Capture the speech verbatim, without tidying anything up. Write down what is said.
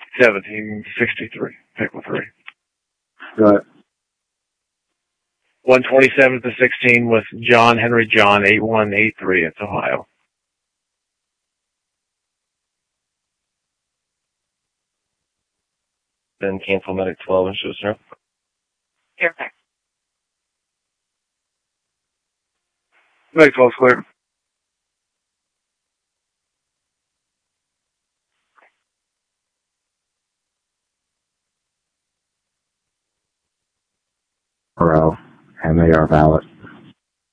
seventeen sixty-three. Pick with three. Right. one twenty-seven to sixteen with John Henry John, eight one eight three. It's Ohio. Then cancel medic twelve and show zero. Fairfax. Medic twelve clear. Bro, M A R valid.